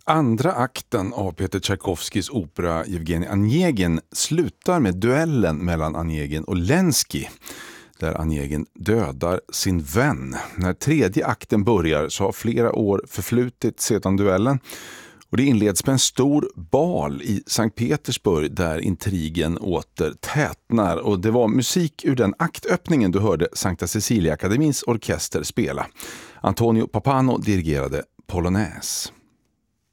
Andra akten av Peter Tchaikovskys opera Evgenij Onegin slutar med duellen mellan Onegin och Lenski, där Onegin dödar sin vän. När tredje akten börjar så har flera år förflutit sedan duellen, och det inleds med en stor bal i Sankt Petersburg där intrigen åter tätnar. Och det var musik ur den aktöppningen du hörde Sankta Cecilia Akademins orkester spela. Antonio Pappano dirigerade Polonaise.